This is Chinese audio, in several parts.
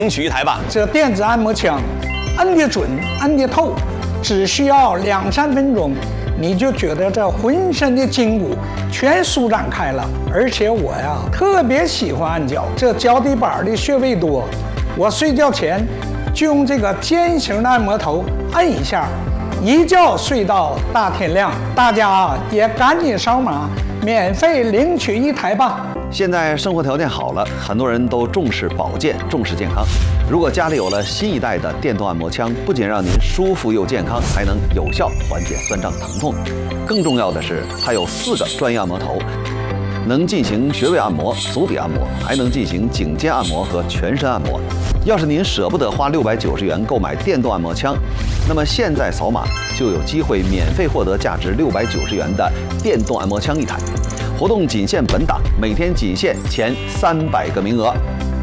取一台吧。 这电子按摩枪，按得准，按得透，只需要2-3分钟，你就觉得这浑身的筋骨全舒展开了。而且我呀，特别喜欢按脚，这脚底板的穴位多，我睡觉前就用这个尖形的按摩头按一下，一觉睡到大天亮。大家啊，也赶紧扫码免费领取一台吧。 现在生活条件好了，很多人都重视保健，重视健康。如果家里有了新一代的电动按摩枪，不仅让您舒服又健康，还能有效缓解酸胀疼痛。更重要的是，它有4个专业按摩头，能进行穴位按摩、足底按摩，还能进行颈肩按摩和全身按摩。要是您舍不得花690元购买电动按摩枪，那么现在扫码就有机会免费获得价值690元的电动按摩枪一台。活动仅限本档，每天仅限前300个名额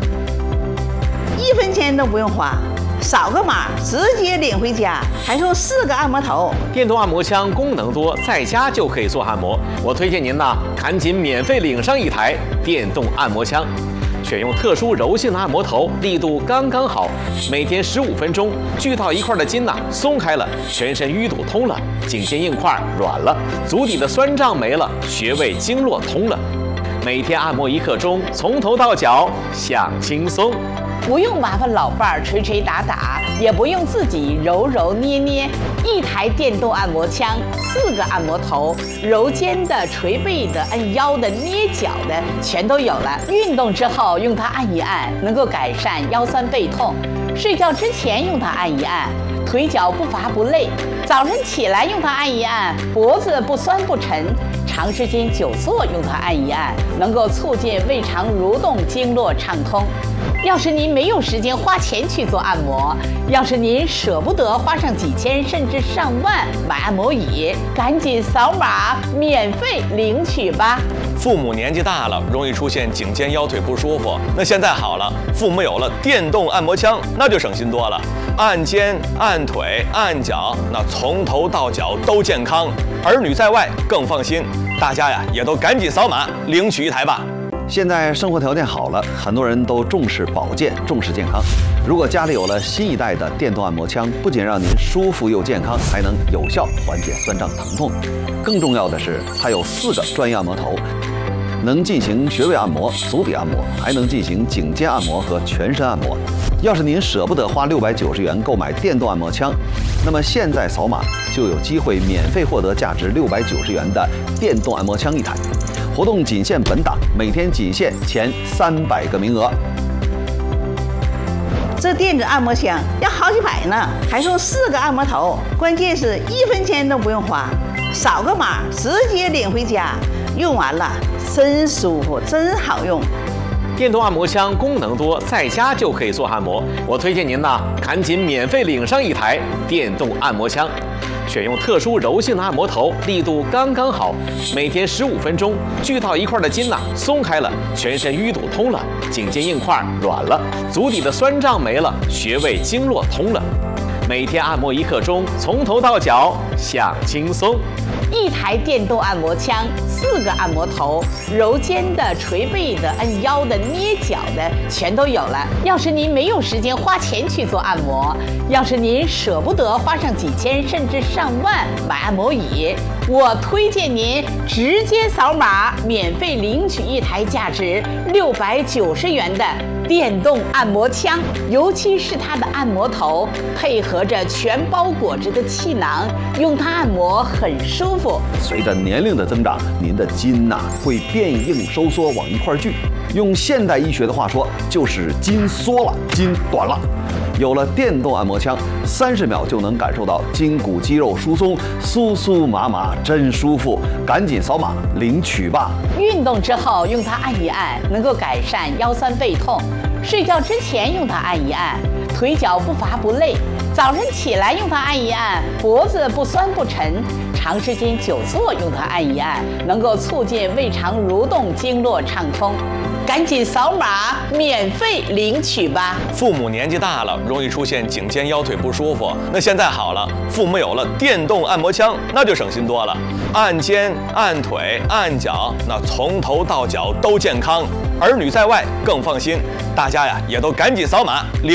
，1分钱都不用花，扫个码直接领回家，还送4个按摩头。 电动按摩枪功能多，在家就可以做按摩。我推荐您呢，赶紧免费领上一台电动按摩枪。选用特殊柔性的按摩头，力度刚刚好，每天15分钟，聚到一块的筋松开了，全身淤堵通了，颈肩硬块软了，足底的酸胀没了，穴位经络通了。每天按摩1刻钟，从头到脚享轻松。 不用麻烦老伴儿捶捶打打，也不用自己揉揉捏捏，一台电动按摩枪，4个按摩头，揉肩的、捶背的、按腰的、捏脚的，全都有了。运动之后用它按一按，能够改善腰酸背痛；睡觉之前用它按一按，腿脚不乏不累；早晨起来用它按一按，脖子不酸不沉；长时间久坐用它按一按，能够促进胃肠蠕动、经络畅通。要是您没有时间花钱去做按摩，要是您舍不得花上几千甚至上万买按摩椅，赶紧扫码免费领取吧。 父母年纪大了，容易出现颈肩腰腿不舒服，那现在好了，父母有了电动按摩枪，那就省心多了。按肩、按腿、按脚，那从头到脚都健康，儿女在外更放心。大家呀，也都赶紧扫码领取一台吧。 现在生活条件好了，很多人都重视保健，重视健康。如果家里有了新一代的电动按摩枪，不仅让您舒服又健康，还能有效缓解酸胀疼痛。更重要的是，它有4个专业按摩头，能进行穴位按摩、足底按摩，还能进行颈肩按摩和全身按摩。要是您舍不得花690元购买电动按摩枪，那么现在扫码就有机会免费获得价值690元的电动按摩枪一台。活动仅限本档，每天仅限前300个名额。 这电子按摩枪要好几百呢，还送4个按摩头，关键是1分钱都不用花，扫个码直接领回家，用完了真舒服，真好用。 电动按摩枪功能多，在家就可以做按摩。我推荐您呢，赶紧免费领上一台电动按摩枪。选用特殊柔性的按摩头，力度刚刚好，每天15分钟，聚到一块的筋松开了，全身淤堵通了，颈肩硬块软了，足底的酸胀没了，穴位经络通了。每天按摩1刻钟，从头到脚享轻松。 一台电动按摩枪，4个按摩头，揉肩的、捶背的、按腰的、捏脚的，全都有了。要是您没有时间花钱去做按摩，要是您舍不得花上几千甚至上万买按摩椅，我推荐您直接扫码免费领取一台价值690元的电动按摩枪，尤其是它的按摩头配合着全包裹着的气囊，用它按摩很舒服。 随着年龄的增长，您的筋会变硬收缩往一块聚，用现代医学的话说，就是筋缩了，筋短了。有了电动按摩枪，30秒就能感受到筋骨肌肉疏松，酥酥麻麻，真舒服。赶紧扫码领取吧！ 运动之后用它按一按，能够改善腰酸背痛；睡觉之前用它按一按，腿脚不乏不累；早晨起来用它按一按，脖子不酸不沉；长时间久坐用它按一按，能够促进胃肠蠕动、经络畅通。赶紧扫码免费领取吧！ 父母年纪大了，容易出现颈肩腰腿不舒服，那现在好了，父母有了电动按摩枪，那就省心多了。按肩、按腿、按脚，那从头到脚都健康，儿女在外更放心。大家呀，也都赶紧扫码领。